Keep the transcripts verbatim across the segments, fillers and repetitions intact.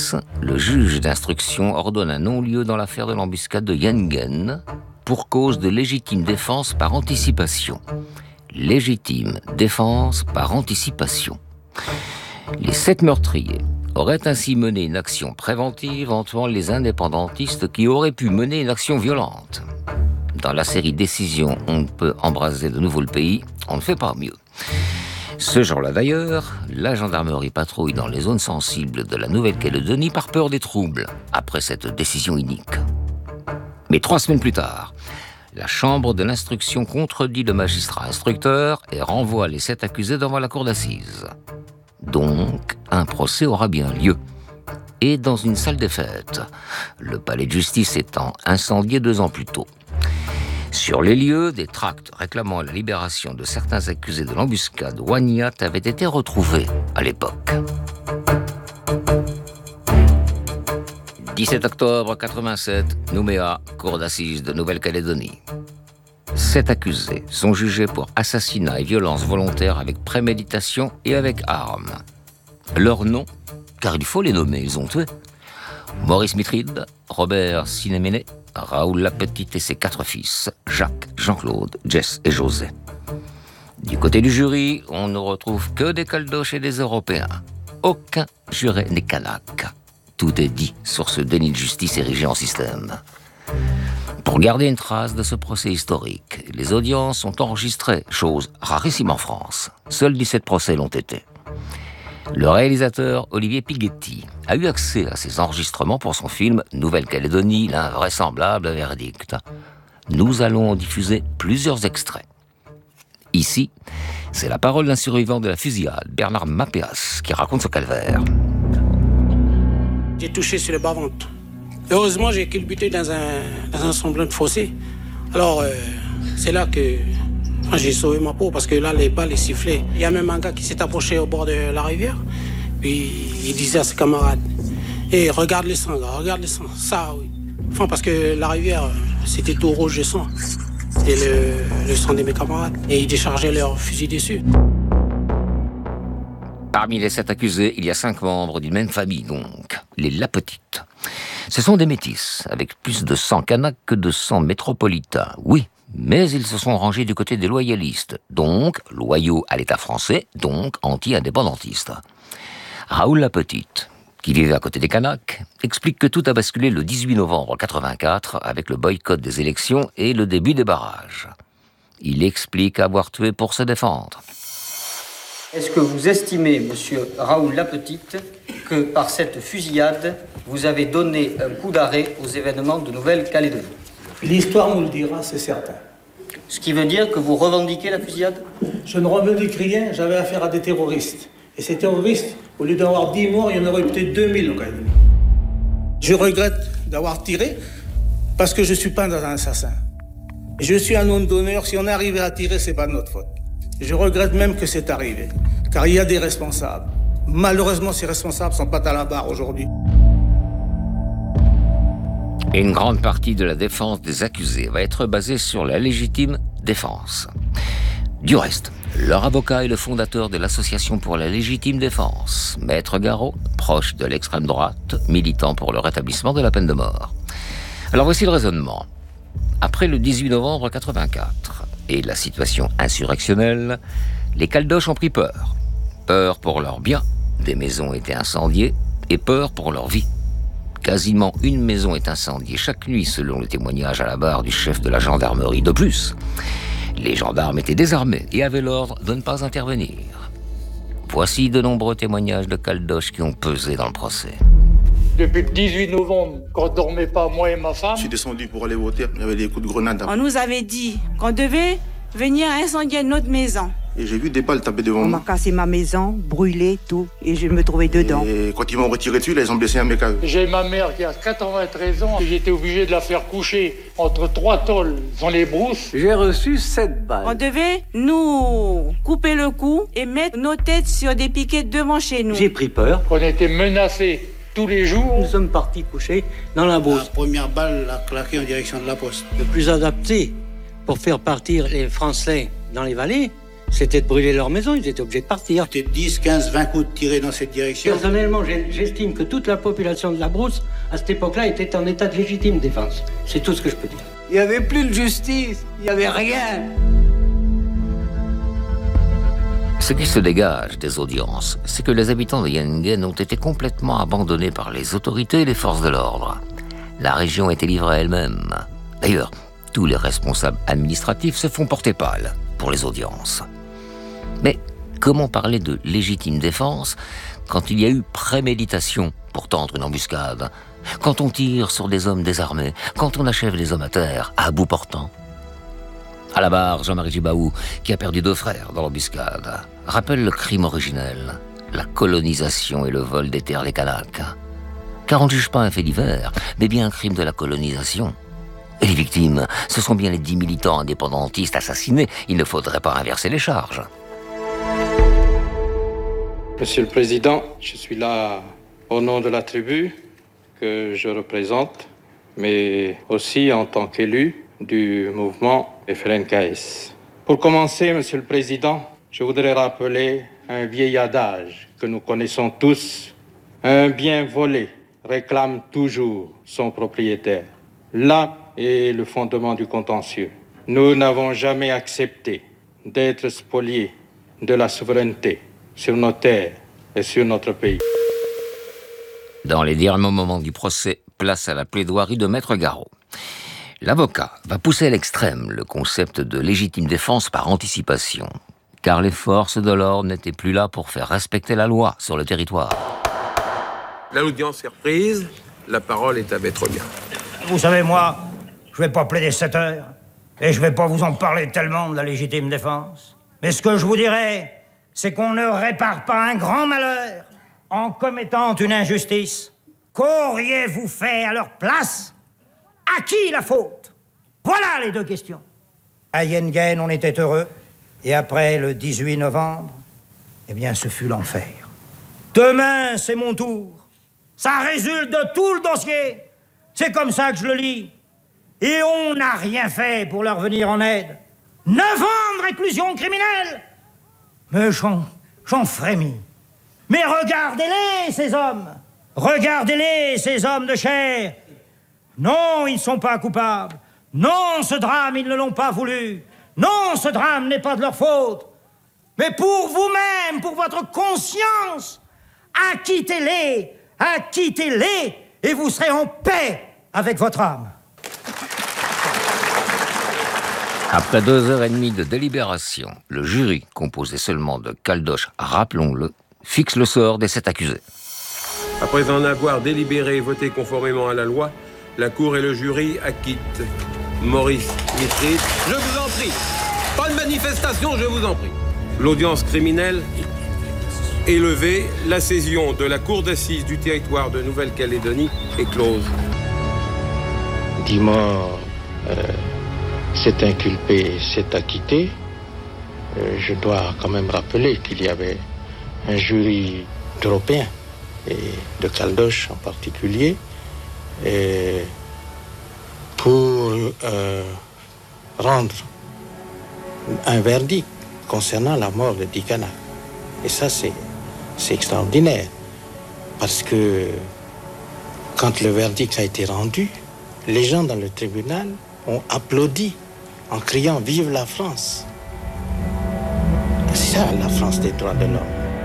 mars, le juge d'instruction ordonne un non-lieu dans l'affaire de l'embuscade de Yengen pour cause de légitime défense par anticipation. Légitime défense par anticipation. Les sept meurtriers auraient ainsi mené une action préventive en tuant les indépendantistes qui auraient pu mener une action violente. Dans la série Décision, on ne peut embraser de nouveau le pays, on ne fait pas mieux. Ce jour-là d'ailleurs, la gendarmerie patrouille dans les zones sensibles de la Nouvelle-Calédonie par peur des troubles, après cette décision inique. Mais trois semaines plus tard, la chambre de l'instruction contredit le magistrat instructeur et renvoie les sept accusés devant la cour d'assises. Donc, un procès aura bien lieu. Et dans une salle des fêtes, le palais de justice étant incendié deux ans plus tôt. Sur les lieux, des tracts réclamant la libération de certains accusés de l'embuscade Waniat avaient été retrouvés à l'époque. dix-sept octobre quatre-vingt-sept, Nouméa, cour d'assises de Nouvelle-Calédonie. Sept accusés sont jugés pour assassinat et violence volontaire avec préméditation et avec arme. Leurs noms, car il faut les nommer, ils ont tué. Maurice Mitride, Robert Sinéméné, Raoul Lapetite et ses quatre fils, Jacques, Jean-Claude, Jess et José. Du côté du jury, on ne retrouve que des Caldoches et des Européens. Aucun juré n'est kanak. Tout est dit sur ce déni de justice érigé en système. Pour garder une trace de ce procès historique, les audiences sont enregistrées, chose rarissime en France. Seuls dix-sept procès l'ont été. Le réalisateur Olivier Pighetti a eu accès à ces enregistrements pour son film Nouvelle-Calédonie, l'invraisemblable verdict. Nous allons en diffuser plusieurs extraits. Ici, c'est la parole d'un survivant de la fusillade, Bernard Mapéas, qui raconte ce calvaire. J'ai touché sur le bas-ventre. Heureusement, j'ai culbuté dans un, dans un semblant de fossé. Alors, euh, c'est là que enfin, j'ai sauvé ma peau, parce que là, les balles, les sifflaient. Il y a même un gars qui s'est approché au bord de la rivière, puis il disait à ses camarades, « Hé, hey, regarde le sang, là, regarde le sang. » Ça, oui. Enfin, parce que la rivière, c'était tout rouge de sang. C'était le, le sang de mes camarades. Et ils déchargeaient leur fusil dessus. Parmi les sept accusés, il y a cinq membres d'une même famille, donc, les Lapetites. Ce sont des métis, avec plus de sang kanak que de sang métropolitain, oui, mais ils se sont rangés du côté des loyalistes, donc loyaux à l'État français, donc anti-indépendantistes. Raoul Lapetite, qui vivait à côté des Kanaks, explique que tout a basculé le dix-huit novembre quatre-vingt-quatre avec le boycott des élections et le début des barrages. Il explique avoir tué pour se défendre. Est-ce que vous estimez, monsieur Raoul Lapetite, que par cette fusillade, vous avez donné un coup d'arrêt aux événements de Nouvelle-Calédonie? L'histoire nous le dira, c'est certain. Ce qui veut dire que vous revendiquez la fusillade? Je ne revendique rien, j'avais affaire à des terroristes. Et ces terroristes, au lieu d'avoir dix morts, il y en aurait peut-être deux mille en Calédonie. Je regrette d'avoir tiré, parce que je ne suis pas un assassin. Je suis un homme d'honneur, si on est arrivé à tirer, c'est pas de notre faute. Je regrette même que c'est arrivé, car il y a des responsables. Malheureusement, ces responsables sont pas à la barre aujourd'hui. Et une grande partie de la défense des accusés va être basée sur la légitime défense. Du reste, leur avocat est le fondateur de l'Association pour la légitime défense, Maître Garot, proche de l'extrême droite, militant pour le rétablissement de la peine de mort. Alors voici le raisonnement. Après le dix-huit novembre quatre-vingt-quatre et la situation insurrectionnelle, les Caldoches ont pris peur. Peur pour leurs biens, des maisons étaient incendiées, et peur pour leur vie. Quasiment une maison est incendiée chaque nuit, selon le témoignage à la barre du chef de la gendarmerie. De plus, les gendarmes étaient désarmés et avaient l'ordre de ne pas intervenir. Voici de nombreux témoignages de Caldoches qui ont pesé dans le procès. Depuis le dix-huit novembre, quand on ne dormait pas, moi et ma femme... Je suis descendu pour aller voter, il y avait des coups de grenade. On nous avait dit qu'on devait venir incendier notre maison. Et j'ai vu des balles taper devant moi. moi. On m'a cassé ma maison, brûlé, tout, et je me trouvais dedans. Et quand ils m'ont retiré dessus, là, ils ont blessé un mec à eux. J'ai ma mère qui a quatre-vingt-treize ans, et j'étais obligé de la faire coucher entre trois tôles dans les brousses. J'ai reçu sept balles. On devait nous couper le cou et mettre nos têtes sur des piquets devant chez nous. J'ai pris peur. On était menacés tous les jours. Nous sommes partis coucher dans la brousse. La première balle a claqué en direction de la poste. Le plus adapté pour faire partir les Français dans les vallées, c'était de brûler leur maison, ils étaient obligés de partir. C'était dix, quinze, vingt coups de tirés dans cette direction. Personnellement, j'estime que toute la population de la Brousse, à cette époque-là, était en état de légitime défense. C'est tout ce que je peux dire. Il n'y avait plus de justice, il n'y avait rien. Ce qui se dégage des audiences, c'est que les habitants de Yengen ont été complètement abandonnés par les autorités et les forces de l'ordre. La région était livrée à elle-même. D'ailleurs, tous les responsables administratifs se font porter pâle pour les audiences. Mais comment parler de légitime défense quand il y a eu préméditation pour tendre une embuscade, quand on tire sur des hommes désarmés, quand on achève des hommes à terre, à bout portant? À la barre, Jean-Marie Djibaou, qui a perdu deux frères dans l'embuscade, rappelle le crime originel, la colonisation et le vol des terres des Kanaks. Car on ne juge pas un fait divers, mais bien un crime de la colonisation. Et les victimes, ce sont bien les dix militants indépendantistes assassinés. Il ne faudrait pas inverser les charges. Monsieur le Président, je suis là au nom de la tribu que je représente, mais aussi en tant qu'élu du mouvement F L N K S. Pour commencer, Monsieur le Président, je voudrais rappeler un vieil adage que nous connaissons tous. Un bien volé réclame toujours son propriétaire. Là est le fondement du contentieux. Nous n'avons jamais accepté d'être spoliés de la souveraineté sur nos terres et sur notre pays. Dans les derniers moments du procès, place à la plaidoirie de Maître Garot. L'avocat va pousser à l'extrême le concept de légitime défense par anticipation, car les forces de l'ordre n'étaient plus là pour faire respecter la loi sur le territoire. L'audience est reprise, la parole est à Maître Bien. Vous savez, moi, je vais pas plaider sept heures, et je vais pas vous en parler tellement de la légitime défense. Mais ce que je vous dirais, c'est qu'on ne répare pas un grand malheur en commettant une injustice. Qu'auriez-vous fait à leur place? À qui la faute? Voilà les deux questions. À Yengen, on était heureux, et après le dix-huit novembre, eh bien, ce fut l'enfer. Demain, c'est mon tour. Ça résulte de tout le dossier. C'est comme ça que je le lis. Et on n'a rien fait pour leur venir en aide. Neuf ans de réclusion criminelle. Mais j'en, j'en frémis. Mais regardez-les, ces hommes. Regardez-les, ces hommes de chair. Non, ils ne sont pas coupables. Non, ce drame, ils ne l'ont pas voulu. Non, ce drame n'est pas de leur faute. Mais pour vous-même, pour votre conscience, acquittez-les, acquittez-les, et vous serez en paix avec votre âme. Après deux heures et demie de délibération, le jury, composé seulement de Caldoche, rappelons-le, fixe le sort des sept accusés. Après en avoir délibéré et voté conformément à la loi, la Cour et le jury acquittent Maurice Mitry. Je vous en prie, pas de manifestation, je vous en prie. L'audience criminelle est levée. La session de la Cour d'assises du territoire de Nouvelle-Calédonie est close. Dix morts, euh, cet inculpé s'est acquitté. Euh, je dois quand même rappeler qu'il y avait un jury d'Européens, et de Caldoche en particulier, et pour euh, rendre un verdict concernant la mort de Dikana. Et ça, c'est, c'est extraordinaire, parce que quand le verdict a été rendu, les gens dans le tribunal ont applaudi en criant « Vive la France !» C'est ça, la France des droits de l'homme.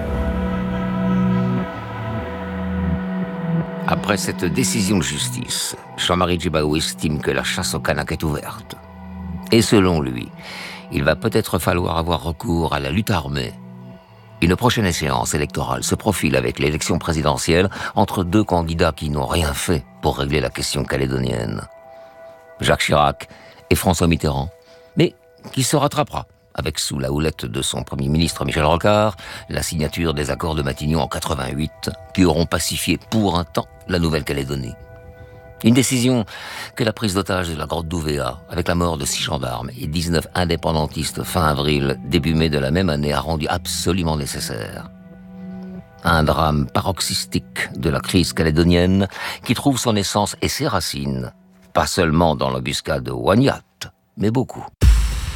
Après cette décision de justice, Jean-Marie Djibaou estime que la chasse aux Kanaks est ouverte. Et selon lui, il va peut-être falloir avoir recours à la lutte armée. Une prochaine échéance électorale se profile avec l'élection présidentielle entre deux candidats qui n'ont rien fait pour régler la question calédonienne. Jacques Chirac et François Mitterrand, mais qui se rattrapera avec, sous la houlette de son Premier ministre Michel Rocard, la signature des accords de Matignon en quatre-vingt-huit, qui auront pacifié pour un temps la Nouvelle-Calédonie. Une décision que la prise d'otage de la grotte d'Ouvéa, avec la mort de six gendarmes et dix-neuf indépendantistes fin avril, début mai de la même année, a rendu absolument nécessaire. Un drame paroxystique de la crise calédonienne qui trouve son essence et ses racines, pas seulement dans l'embuscade de Wanyat, mais beaucoup